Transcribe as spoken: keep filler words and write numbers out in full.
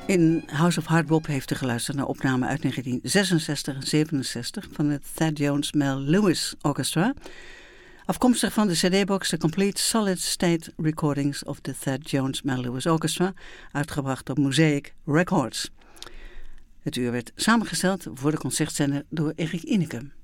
In House of Hard Bop heeft u geluisterd naar opnamen uit negentien zesenzestig en zevenenzestig van het Thad Jones Mel Lewis Orchestra. Afkomstig van de cd-box The Complete Solid State Recordings of the Thad Jones Mel Lewis Orchestra, uitgebracht op Mosaic Records. Het uur werd samengesteld voor de concertzender door Erik Ineke.